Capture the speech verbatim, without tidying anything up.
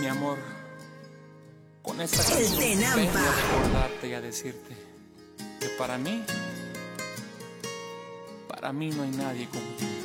Mi amor, con esta canción vengo a recordarte y a decirte que para mí, para mí no hay nadie como tú.